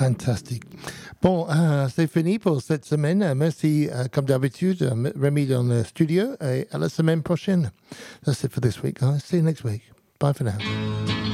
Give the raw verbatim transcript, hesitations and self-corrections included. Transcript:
Fantastique. Bon, euh, c'est fini pour cette semaine. Euh, merci, euh, comme d'habitude, euh, Rémi dans le studio. Et à la semaine prochaine. That's it for this week, guys. See you next week. Bye for now.